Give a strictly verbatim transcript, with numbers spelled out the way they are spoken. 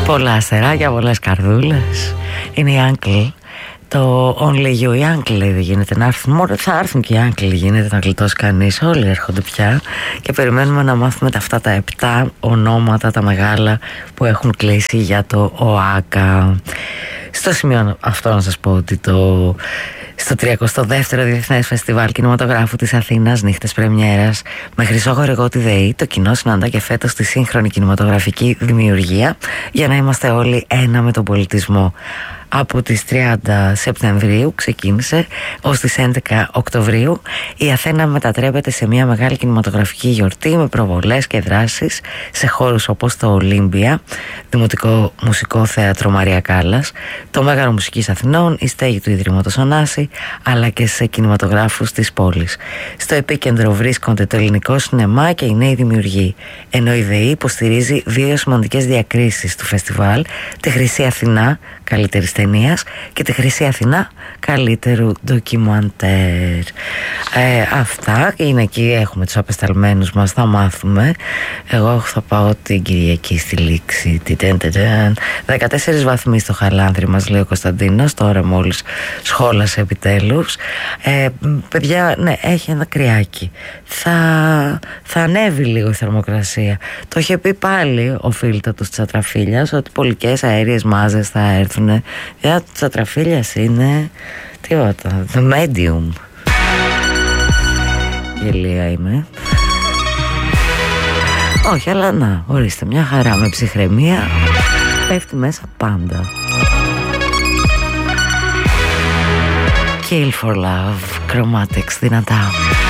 Πολλά αστεράκια, πολλές καρδούλες. Είναι η Uncle. Το Only You, οι Uncle λέει δεν γίνεται να έρθουν. Μόνο θα έρθουν και οι Uncle, γίνεται να γλιτώσει κανείς. Όλοι έρχονται πια και περιμένουμε να μάθουμε τα αυτά τα επτά ονόματα, τα μεγάλα που έχουν κλείσει για το ΟΑΚΑ. Στο σημείο αυτό να σας πω ότι το... στο τριακοστό δεύτερο Διεθνές Φεστιβάλ Κινηματογράφου της Αθήνας, νύχτες πρεμιέρας με χρυσό χορηγό τη ΔΕΗ, το κοινό συναντά και φέτος τη σύγχρονη κινηματογραφική δημιουργία για να είμαστε όλοι ένα με τον πολιτισμό. Από τις τριάντα Σεπτεμβρίου ξεκίνησε ως τις έντεκα Οκτωβρίου. Η Αθήνα μετατρέπεται σε μια μεγάλη κινηματογραφική γιορτή με προβολές και δράσεις σε χώρους όπως το Ολύμπια, Δημοτικό Μουσικό Θέατρο Μαρία Κάλλας, το Μέγαρο Μουσικής Αθηνών, η στέγη του Ιδρύματος Ωνάση, αλλά και σε κινηματογράφους της πόλης. Στο επίκεντρο βρίσκονται το ελληνικό σινεμά και οι νέοι δημιουργοί, ενώ η ΔΕΗ υποστηρίζει δύο σημαντικές διακρίσεις του φεστιβάλ, τη Χρυσή Αθηνά καλύτερης ταινίας και τη Χρυσή Αθηνά καλύτερου ντοκιμαντέρ. Ε, αυτά είναι εκεί, έχουμε τους απεσταλμένους μας, θα μάθουμε. Εγώ θα πάω την Κυριακή στη λήξη. δεκατέσσερις βαθμοί στο Χαλάνδρι μας λέει ο Κωνσταντίνος, τώρα μόλις σχόλασε επιτέλους. Ε, παιδιά, ναι, έχει ένα κρυάκι. Θα, θα ανέβει λίγο η θερμοκρασία. Το είχε πει πάλι ο φίλτατος της Ατραφίλιας ότι πολικές αέριες μάζες θα έρθουν. Για του Τσατραφίλιας είναι τίποτα, the medium. Γελία είμαι. Όχι, αλλά να, ορίστε, μια χαρά με ψυχραιμία πέφτει μέσα πάντα. Kill for Love, Chromatics, δυνατά.